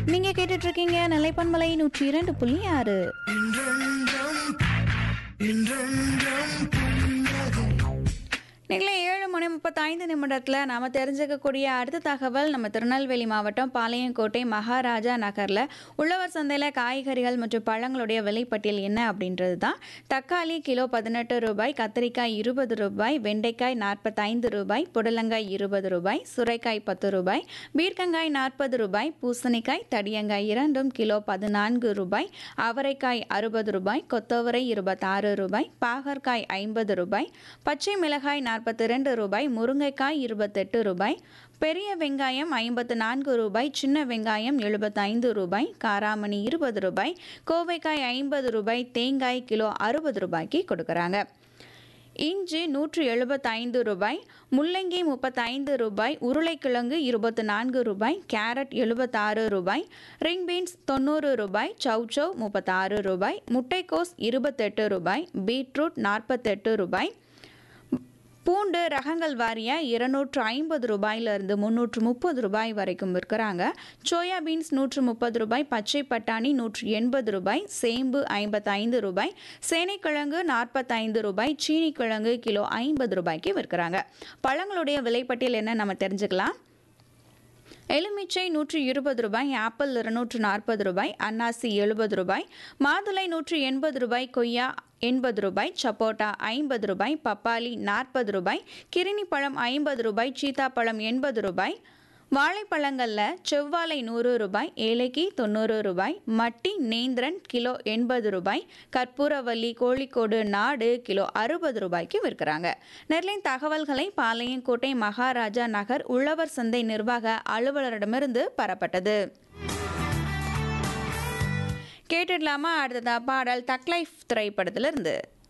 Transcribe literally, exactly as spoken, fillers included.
நீங்க கேட்டுட்டு இருக்கீங்க நிலைப்பன்மலை நூற்றி இரண்டு புள்ளி ஆறு. நீங்களே ஏழு மணி முப்பத்தைந்து நிமிடத்தில் நாம் தெரிஞ்சுக்கக்கூடிய அடுத்த தகவல் நம்ம திருநெல்வேலி மாவட்டம் பாளையங்கோட்டை மகாராஜா நகரில் உழவர் சந்தையில் காய்கறிகள் மற்றும் பழங்களுடைய விலைப்பட்டியல் என்ன அப்படின்றது தான். தக்காளி கிலோ பதினெட்டு ரூபாய், கத்திரிக்காய் இருபது ரூபாய், வெண்டைக்காய் நாற்பத்தைந்து ரூபாய், புடலங்காய் இருபது ரூபாய், சுரைக்காய் பத்து ரூபாய், பீர்க்கங்காய் நாற்பது ரூபாய், பூசணிக்காய் தடியங்காய் இரண்டும் கிலோ பதினான்கு ரூபாய், அவரைக்காய் அறுபது ரூபாய், கொத்தவரை இருபத்தாறு ரூபாய், பாகற்காய் ஐம்பது ரூபாய், பச்சை மிளகாய் நாற்பத்தி ரெண்டு ரூபாய், முருங்கைக்காய் இருபத்தெட்டு ரூபாய், பெரிய வெங்காயம் ஐம்பத்து நான்கு ரூபாய், சின்ன வெங்காயம் எழுபத்தைந்து ரூபாய், காராமணி இருபது ரூபாய், கோவைக்காய் ஐம்பது ரூபாய், தேங்காய் கிலோ அறுபது ரூபாய்க்கு கொடுக்குறாங்க. இஞ்சி நூற்று எழுபத்தைந்து ரூபாய், முள்ளங்கி முப்பத்தைந்து ரூபாய், உருளைக்கிழங்கு இருபத்தி நான்கு ரூபாய், கேரட் எழுபத்தாறு ரூபாய், ரிங் பீன்ஸ் தொண்ணூறு ரூபாய், சௌச்சௌ முப்பத்தாறு ரூபாய், முட்டைக்கோஸ் இருபத்தெட்டு ரூபாய், பீட்ரூட் நாற்பத்தெட்டு ரூபாய், பூண்டு ரகங்கள் வாரியா இருநூற்று ஐம்பது ரூபாயிலிருந்து முந்நூற்று முப்பது ரூபாய் வரைக்கும் விற்கிறாங்க. சோயா பீன்ஸ் நூற்று முப்பது ரூபாய், பச்சை பட்டாணி நூற்று எண்பது ரூபாய், சேம்பு ஐம்பத்தைந்து ரூபாய், சேனைக்கிழங்கு நாற்பத்தைந்து ரூபாய், சீனி கிழங்கு கிலோ ஐம்பது ரூபாய்க்கு விற்கிறாங்க. பழங்களுடைய விலைப்பட்டியல் என்ன நம்ம தெரிஞ்சுக்கலாம். எலுமிச்சை நூற்று இருபது ரூபாய், ஆப்பிள் இருநூற்று நாற்பது ரூபாய், அன்னாசி எழுபது ரூபாய், மாதுளை நூற்று எண்பது ரூபாய், கொய்யா எண்பது ரூபாய், சப்போட்டா ஐம்பது ரூபாய், பப்பாளி நாற்பது ரூபாய், கிரினி பழம் ஐம்பது ரூபாய், சீத்தாப்பழம் எண்பது ரூபாய், வாழைப்பழங்களில் செவ்வாழை நூறு ரூபாய், ஏலக்கி தொண்ணூறு ரூபாய், மட்டி நேந்திரன் கிலோ எண்பது ரூபாய், கற்பூரவல்லி கோழிக்கோடு நாடு கிலோ அறுபது ரூபாய்க்கு விற்கிறாங்க. நெல்லின் தகவல்களை பாளையங்கோட்டை மகாராஜா நகர் உழவர் சந்தை நிர்வாக அலுவலரிடமிருந்து பெறப்பட்டது. கேட்டுடலாமா? அடுத்ததா பாடல் தக் லைஃப் திரைப்படத்திலிருந்து.